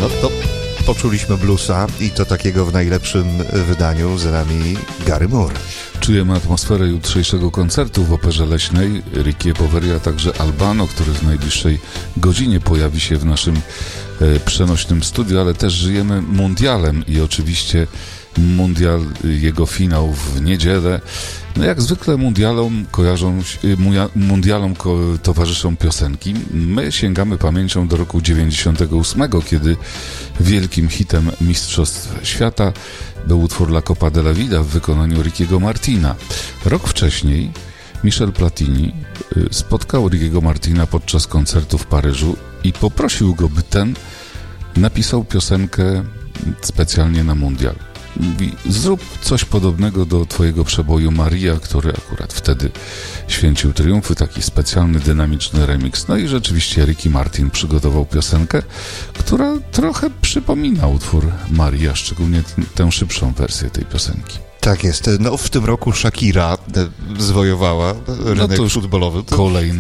No to poczuliśmy bluesa i to takiego w najlepszym wydaniu. Za nami Gary Moore. Czujemy atmosferę jutrzejszego koncertu w Operze Leśnej. Ricky Poveri, a także Albano, który w najbliższej godzinie pojawi się w naszym przenośnym studiu, ale też żyjemy mundialem i oczywiście mundial, jego finał w niedzielę. No jak zwykle mundialom towarzyszą piosenki. My sięgamy pamięcią do roku 98, kiedy wielkim hitem Mistrzostw Świata był utwór La Copa de la Vida w wykonaniu Rickiego Martina. Rok wcześniej Michel Platini spotkał Rickiego Martina podczas koncertu w Paryżu i poprosił go, by ten napisał piosenkę specjalnie na mundial. Mówi, zrób coś podobnego do twojego przeboju Maria, który akurat wtedy święcił triumfy, taki specjalny, dynamiczny remix. No i rzeczywiście Ricky Martin przygotował piosenkę, która trochę przypomina utwór Maria, szczególnie tę szybszą wersję tej piosenki. Tak jest. No w tym roku Shakira zwojowała rynek futbolowy. Kolejny